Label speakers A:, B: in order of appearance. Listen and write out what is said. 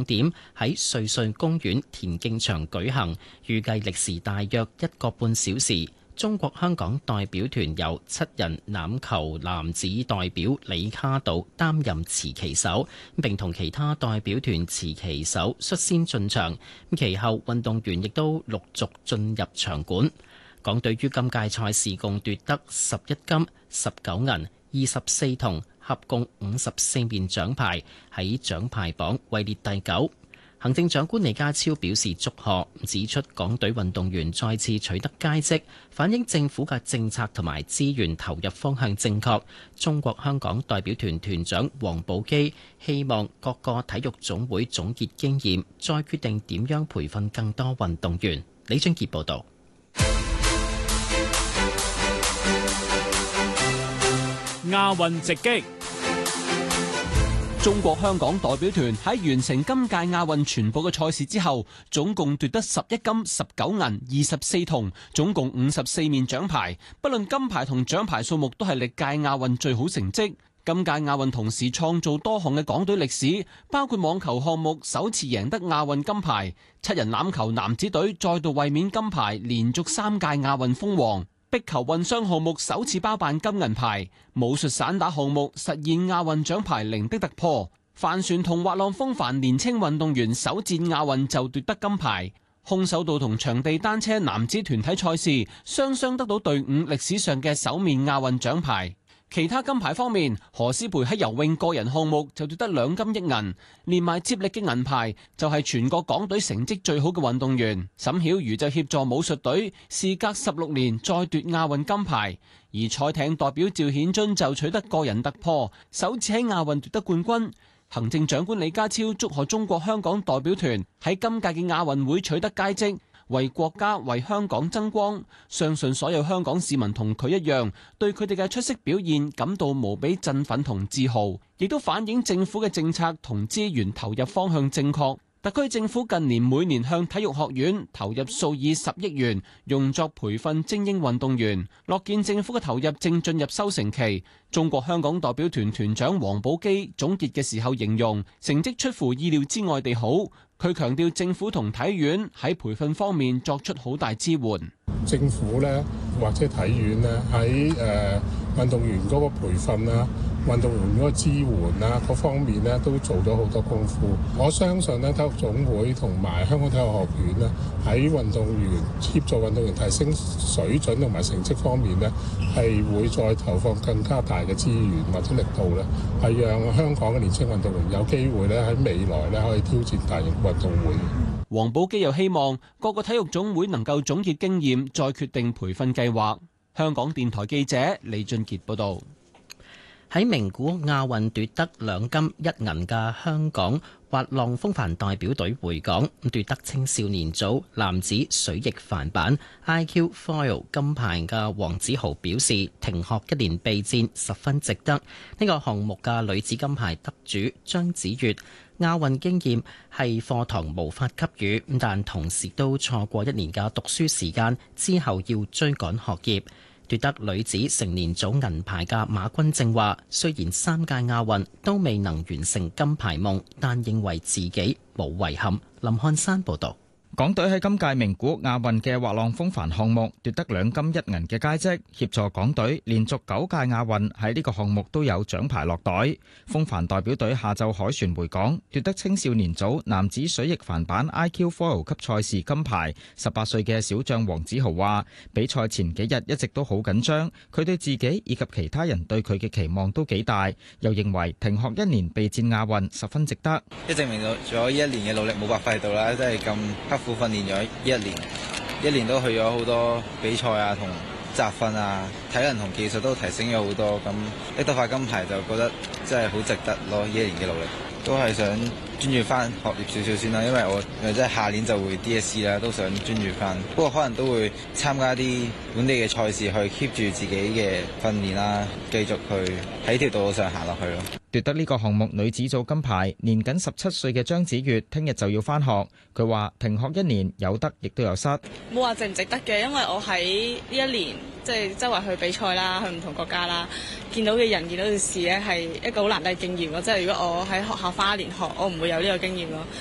A: 5點喺瑞穗公園田徑場舉行，預計歷時大約1個半小時。中國香港代表團由7人欖球男子代表李卡度擔任持旗手，並同其他代表團持旗手率先進場，其後運動員亦都陸續進入場館。港隊於今屆賽事共奪得11金、19銀、24銅，合共54面獎牌，喺獎牌榜位列第9。行政長官李家超表示祝賀，指出港隊運動員再次取得佳績，反映政府嘅政策同埋資源投入方向正確。中國香港代表團團長黃寶基希望各個體育總會總結經驗，再決定點樣培訓更多運動員。李俊傑報導。
B: 亞運直擊。中國香港代表團喺完成今屆亞運全部嘅賽事之後，總共奪得11金、19銀、24銅，總共54面獎牌。不論金牌同獎牌數目，都係歷屆亞運最好成績。今屆亞運同時創造多項嘅港隊歷史，包括網球項目首次贏得亞運金牌，7人欖球男子隊再度衛冕金牌，連續3屆亞運封王。壁球混雙項目首次包辦金銀牌，武術散打項目實現亞運獎牌零的突破，帆船同滑浪風帆年輕運動員首戰亞運就奪得金牌，空手道同場地單車男子團體賽事雙雙得到隊伍歷史上嘅首面亞運獎牌。其他金牌方面，何詩蓓喺游泳個人項目就奪得2金1銀，連埋接力嘅銀牌就係全國港隊成績最好嘅運動員。沈曉瑜就協助武術隊事隔16年再奪亞運金牌，而賽艇代表趙顯津就取得個人突破，首次喺亞運奪得冠軍。行政長官李家超祝賀中國香港代表團喺今屆嘅亞運會取得佳績，為國家為香港爭光，相信所有香港市民同佢一樣，對佢哋嘅出色表現感到無比振奮同自豪，亦都反映政府嘅政策同資源投入方向正確。特區政府近年每年向體育學院投入數以10億元，用作培訓精英運動員，樂見政府嘅投入正進入收成期。中國香港代表團團長黃寶基總結嘅時候形容，成績出乎意料之外地好。佢強調政府同體院喺培訓方面作出好大支援。
C: 政府呢，或者體院呢，喺運動員嗰個培訓啦、運動員嗰個支援啦各方面呢，都做咗好多功夫。我相信呢，體育總會同埋香港體育學院呢，喺運動員協助運動員提升水準同埋成績方面呢，係會再投放更加大嘅資源或者力度呢，係讓香港嘅年輕運動員有機會呢，喺未來呢，可以挑戰大型運動會。
B: 黃寶基又希望各個體育總會能夠總結經驗，再決定培訓計劃。香港電台記者李俊傑報道。
A: 喺名古亞運奪得2金1銀嘅香港滑浪風帆代表隊回港，奪得青少年組男子水翼帆板 IQ Foil 金牌嘅黃子豪表示，停學1年備戰十分值得。呢個項目嘅女子金牌得主張子悅，亞運經驗係課堂無法給予，但同時都錯過1年嘅讀書時間，之後要追趕學業。奪得女子成年組銀牌嘅馬君正話，雖然3屆亞運都未能完成金牌夢，但認為自己冇遺憾。林漢山報導。
D: 港隊喺今屆名古亞運嘅滑浪風帆項目奪得2金1銀嘅佳績，協助港隊連續9屆亞運喺呢個項目都有獎牌落袋。風帆代表隊下晝凱旋回港，奪得青少年組男子水翼帆板 IQ Foil 級賽事金牌。18歲嘅小將黃子豪話：比賽前幾日一直都好緊張，佢對自己以及其他人對佢嘅期望都幾大，又認為停學1年備戰亞運十分值得。
E: 證明咗1年嘅努力冇白費到啦，真係咁刻苦訓練咗一年都去咗好多比賽啊，同集訓啊，體能同技術都提升咗好多，咁拎到塊金牌就覺得真係好值得咯。1年嘅努力都係想專注翻學業少少先啦，因為我即係下年就會 DSE 啦，都想專注翻。不過可能都會參加啲本地嘅賽事去 keep 住自己嘅訓練啦，繼續去喺條道路上行落去咯。
D: 奪得呢個項目女子組金牌，年僅17歲嘅張子悅聽日就要返學。佢話停學1年有得亦都有失，
F: 冇話值唔值得嘅，因為我喺呢1年即係周圍去比賽啦，去唔同國家啦，見到嘅人見到嘅事咧係一個好難得嘅經驗咯。即係如果我喺學校花1年學，我唔會有呢個經驗咯。